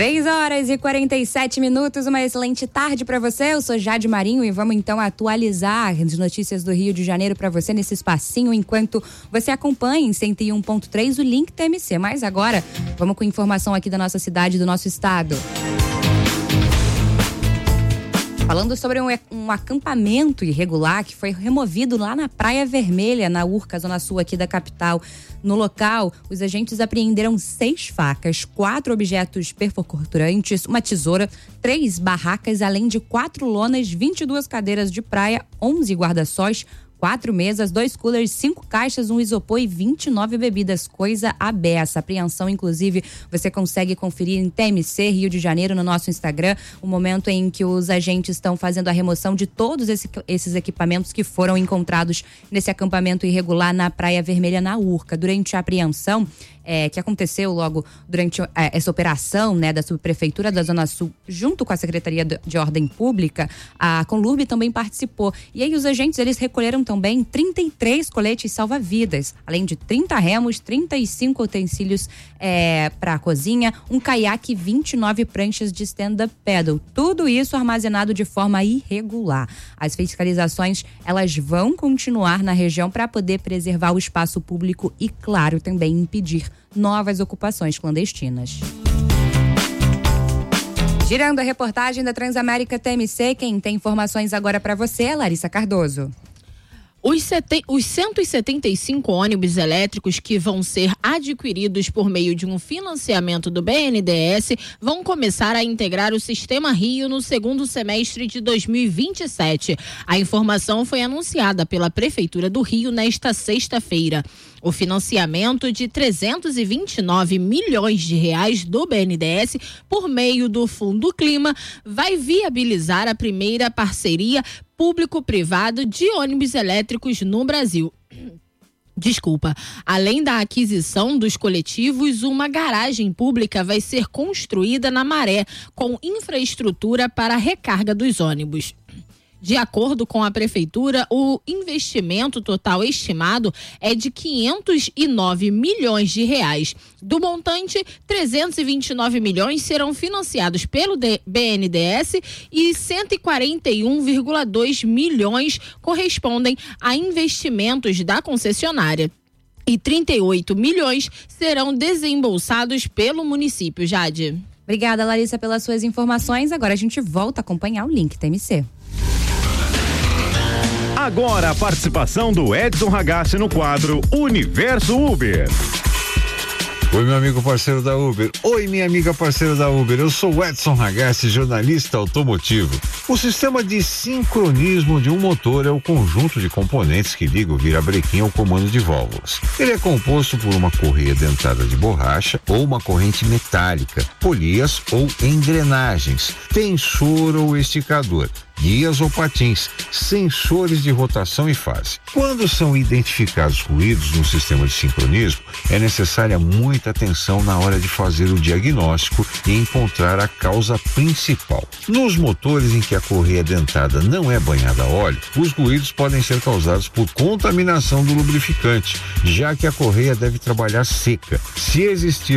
3h47, uma excelente tarde para você. Eu sou Jade Marinho e vamos então atualizar as notícias do Rio de Janeiro para você nesse espacinho, enquanto você acompanha em 101.3 o Link TMC. Mas agora, vamos com informação aqui da nossa cidade, do nosso estado. Falando sobre um acampamento irregular que foi removido lá na Praia Vermelha, na Urca, zona sul aqui da capital. No local, os agentes apreenderam 6 facas, 4 objetos perfurantes, uma tesoura, 3 barracas, além de 4 lonas, 22 cadeiras de praia, 11 guarda-sóis, 4 mesas, 2 coolers, 5 caixas, um isopor e 29 bebidas, coisa à beça. Apreensão, inclusive, você consegue conferir em TMC, Rio de Janeiro, no nosso Instagram, o momento em que os agentes estão fazendo a remoção de todos esses equipamentos que foram encontrados nesse acampamento irregular na Praia Vermelha, na Urca. Durante a apreensão, que aconteceu logo durante essa operação, né, da Subprefeitura da Zona Sul, junto com a Secretaria de Ordem Pública, a Conlurb também participou. E aí os agentes, eles recolheram também 33 coletes salva-vidas, além de 30 remos, 35 utensílios para a cozinha, um caiaque e 29 pranchas de stand-up paddle. Tudo isso armazenado de forma irregular. As fiscalizações, elas vão continuar na região para poder preservar o espaço público e, claro, também impedir novas ocupações clandestinas. Girando a reportagem da Transamérica TMC, quem tem informações agora para você é Larissa Cardoso. Os 175 ônibus elétricos que vão ser adquiridos por meio de um financiamento do BNDES vão começar a integrar o Sistema Rio no segundo semestre de 2027. A informação foi anunciada pela Prefeitura do Rio nesta sexta-feira. O financiamento de 329 milhões de reais do BNDES por meio do Fundo Clima vai viabilizar a primeira parceria público-privado de ônibus elétricos no Brasil. Além da aquisição dos coletivos, uma garagem pública vai ser construída na Maré, com infraestrutura para a recarga dos ônibus. De acordo com a Prefeitura, o investimento total estimado é de 509 milhões de reais. Do montante, 329 milhões serão financiados pelo BNDES e 141,2 milhões correspondem a investimentos da concessionária. E 38 milhões serão desembolsados pelo município. Jade. Obrigada, Larissa, pelas suas informações. Agora a gente volta a acompanhar o Link TMC. Agora a participação do Edson Ragazzi no quadro Universo Uber. Oi, meu amigo parceiro da Uber. Oi, minha amiga parceira da Uber. Eu sou o Edson Ragazzi, jornalista automotivo. O sistema de sincronismo de um motor é o conjunto de componentes que liga o virabrequim ao comando de válvulas. Ele é composto por uma correia dentada de borracha ou uma corrente metálica, polias ou engrenagens, tensor ou esticador, guias ou patins, sensores de rotação e fase. Quando são identificados ruídos no sistema de sincronismo, é necessária muita atenção na hora de fazer o diagnóstico e encontrar a causa principal. Nos motores em que a correia dentada não é banhada a óleo, os ruídos podem ser causados por contaminação do lubrificante, já que a correia deve trabalhar seca. Se existir